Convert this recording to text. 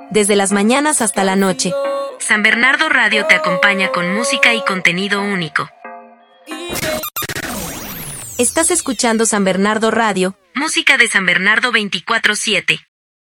desde las mañanas hasta la noche. San Bernardo Radio te acompaña con música y contenido único. Estás escuchando San Bernardo Radio, música de San Bernardo 24/7.